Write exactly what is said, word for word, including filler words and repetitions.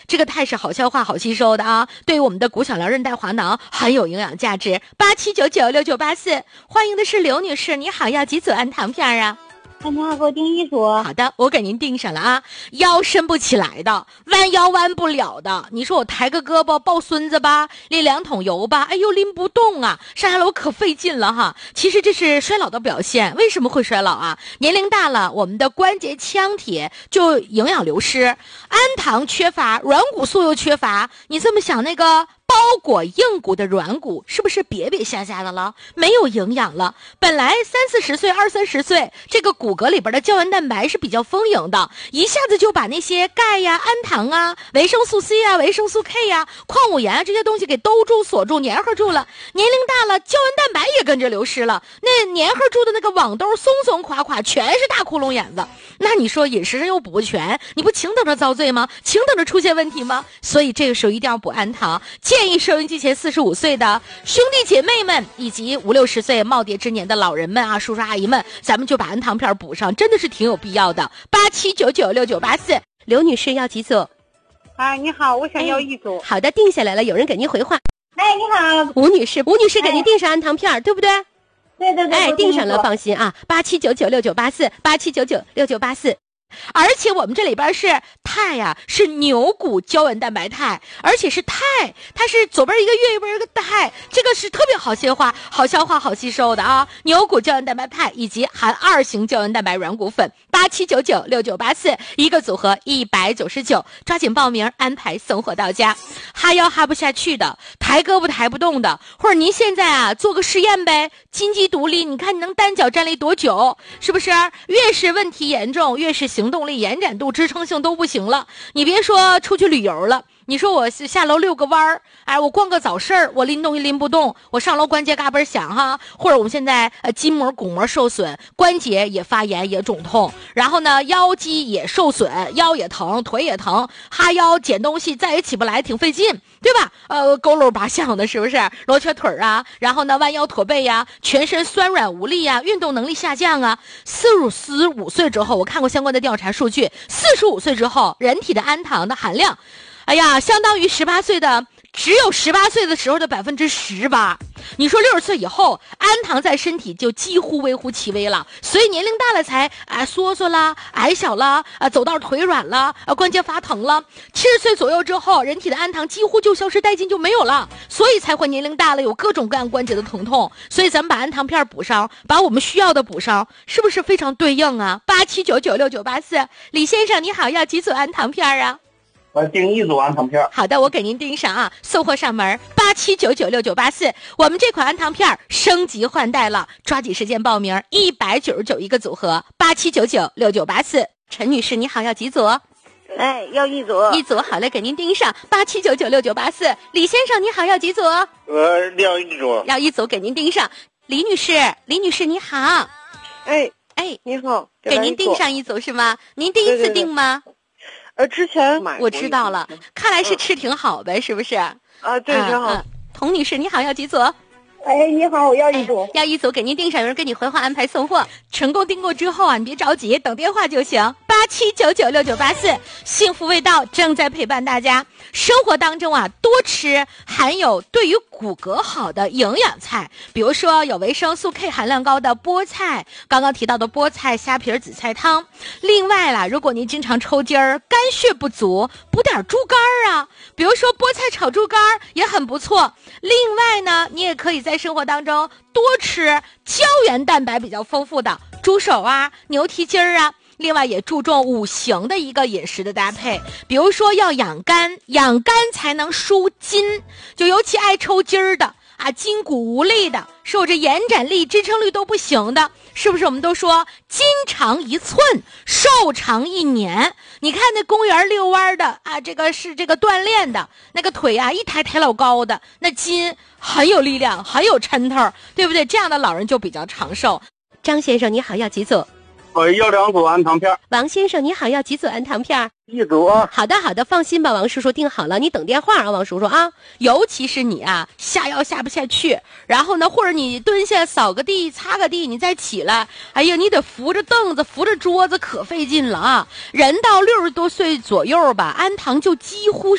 这个肽是好消化、好吸收的啊，对于我们的骨小梁韧带滑囊很有营养价值。八七九九六九八四，欢迎的是刘女士，你好，要几组氨糖片啊？ 你好，给我订一组。 好的，我给您订上了啊。腰伸不起来的，弯腰弯不了的，你说我抬个胳膊抱孙子吧，拎两桶油吧，哎呦拎不动啊，上下楼可费劲了哈。其实这是衰老的表现。为什么会衰老啊？年龄大了，我们的关节腔体就营养流失，氨糖缺乏，软骨素又缺乏。你这么想，那个包裹硬骨的软骨是不是瘪瘪下下的了？没有营养了。本来三四十岁、二三十岁，这个骨骼里边的胶原蛋白是比较丰盈的，一下子就把那些钙呀、氨糖啊、维生素 C 啊、维生素 K 呀、矿物盐啊这些东西给兜住、锁住、粘合住了。年龄大了，胶原蛋白也跟着流失了，那粘合住的那个网兜松松垮垮，全是大窟窿眼子。那你说饮食上又补不全，你不请等着遭罪吗？请等着出现问题吗？所以这个时候一定要补氨糖。建议收音机前四十五岁的兄弟姐妹们，以及五六十岁耄耋之年的老人们啊，叔叔阿姨们，咱们就把氨糖片补上，真的是挺有必要的。八七九九六九八四，刘女士要几组？ 啊，你好，我想要一组。 哎、好的，定下来了，有人给您回话。 哎，你好， 吴女士，吴女士给您订上氨糖片、哎，对不对？ 对对对， 哎，订上了，放心啊。八七九九六九八四，八七九九六九八四。而且我们这里边是肽呀、啊，是牛骨胶原蛋白肽，而且是肽，它是左边一个月，右边一个肽，这个是特别好消化、好消化、好吸收的啊！牛骨胶原蛋白肽以及含二型胶原蛋白软骨粉，八七九九六九八四，一个组合一百九十九，抓紧报名，安排送货到家。哈腰哈不下去的，抬胳膊抬不动的，或者您现在啊做个实验呗，金鸡独立，你看你能单脚站立多久？是不是？越是问题严重，越是行动力、延展度、支撑性都不行了。你别说出去旅游了，你说我下楼遛个弯儿，哎，我逛个早市儿，我拎东西拎不动，我上楼关节嘎嘣响哈，或者我们现在呃筋膜、骨膜受损，关节也发炎也肿痛，然后呢腰肌也受损，腰也疼，腿也疼，哈腰捡东西再也起不来，挺费劲，对吧？呃，佝偻拔项的，是不是？罗瘸腿啊，然后呢弯腰驼背呀、啊，全身酸软无力啊，运动能力下降啊。四十五岁之后，我看过相关的调查数据，四十五岁之后，人体的氨糖的含量，哎呀，相当于十八岁的。只有十八岁的时候的百分之十八，你说六十岁以后，氨糖在身体就几乎微乎其微了。所以年龄大了才啊缩缩啦，矮小啦，啊走道腿软了，啊关节发疼了。七十岁左右之后，人体的氨糖几乎就消失殆尽，就没有了。所以才会年龄大了有各种各样关节的疼痛。所以咱们把氨糖片补上，把我们需要的补上，是不是非常对应啊？八七九九六九八四，李先生你好，要几组氨糖片啊？ 我订一组氨糖片。 好的，我给您订上啊，送货上门，八七九九六九八四。我们这款氨糖片升级换代了，抓紧时间报名，一百九十九一个组合，八七九九六九八四。陈女士你好，要几组？ 哎，要一组。 一组，好嘞，给您订上，八七九九六九八四。李先生你好，要几组？ 我要一组。 要一组，给您订上。李女士，李女士你好。 哎哎， 你好， 给您订上一组是吗？您第一次订吗？ 对对对呃，之前买我知道了，看来是吃挺好呗，嗯、是不是？ 啊，对，挺好。 嗯嗯、童女士，你好，要几组？ 哎，你好，我要一组、 哎，要一组，给您订上，有人给你回话安排送货。成功订购之后啊，你别着急，等电话就行。八七九九六九八四，幸福味道正在陪伴大家。生活当中啊，多吃含有对于骨骼好的营养菜，比如说有维生素 K 含量高的菠菜，刚刚提到的菠菜、虾皮、紫菜汤。另外啦，如果您经常抽筋儿、肝血不足，补点猪肝儿啊，比如说菠菜炒猪肝儿也很不错。另外呢，你也可以在生活当中多吃胶原蛋白比较丰富的猪手啊、牛蹄筋儿啊。另外也注重五行的一个饮食的搭配，比如说要养肝，养肝才能舒筋，就尤其爱抽筋儿的啊，筋骨无力的，受着延展力、支撑力都不行的，是不是？我们都说筋长一寸，寿长一年。你看那公园遛弯的啊，这个是这个锻炼的，那个腿啊一抬抬老高的，那筋很有力量，很有抻头，对不对？这样的老人就比较长寿。张先生你好，要几组？ 我要两组氨糖片。 王先生你好，要几组氨糖片？ 一组啊。 好的好的，放心吧，王叔叔订好了，你等电话啊，王叔叔啊。尤其是你啊下腰下不下去，然后呢或者你蹲下扫个地擦个地，你再起来，哎呀你得扶着凳子扶着桌子，可费劲了啊。人到六十多岁左右吧，氨糖就几乎